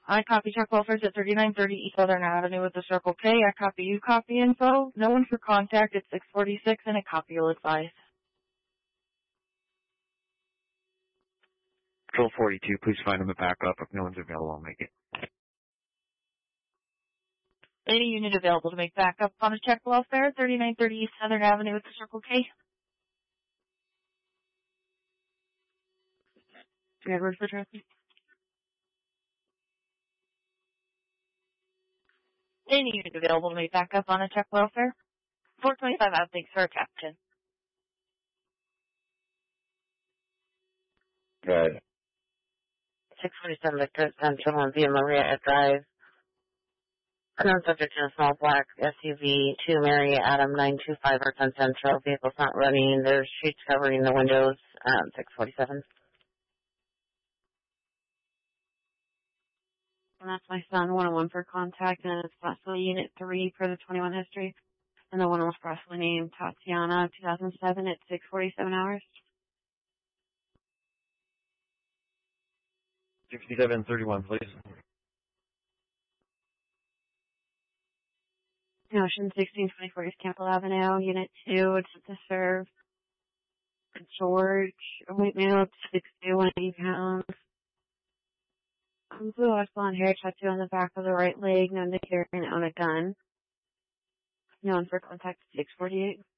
I copy check welfare's at 3930 East Southern Avenue with the Circle K. I copy you copy info. No one for contact at 646 and a copy will advise. Control 42, please find them a backup. If no one's available, I'll make it. Any unit available to make backup on a check welfare, 3930 East Southern Avenue with the Circle K. Edward for traffic. Any unit available to make backup on a check welfare, 425 out, thanks for a captain. Good. 647 Victor Central on Via Maria Drive. Unknown subject in a small black SUV, 2 Mary Adam 925 Arkansas Central. Vehicle's not running. There's sheets covering the windows. 647. And that's my son, 101 for contact, and it's possibly Unit 3 for the 21 history. And the one was possibly named Tatiana, 2007 at 647 hours. 6731, please. Ocean 1624 East Campbell Avenue, Unit 2, it's to serve George, white male, 6'2", 180 pounds. Blue eyes, blonde hair, tattoo on the back of the right leg, known to carry and own a gun. Known for contact 648.